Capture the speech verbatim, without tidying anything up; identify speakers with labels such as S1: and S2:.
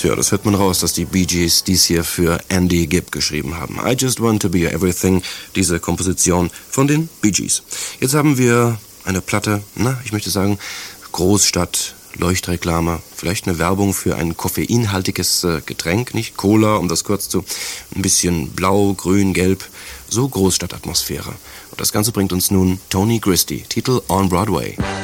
S1: Tja, das hört man raus, dass die Bee Gees dies hier für Andy Gibb geschrieben haben. I Just Want to Be Your Everything, diese Komposition von den Bee Gees. Jetzt haben wir eine Platte, na, ich möchte sagen, Großstadt, Leuchtreklame, vielleicht eine Werbung für ein koffeinhaltiges äh, Getränk, nicht Cola, um das kurz zu, ein bisschen blau, grün, gelb, so Großstadtatmosphäre. Und das Ganze bringt uns nun Tony Christie, Titel On Broadway.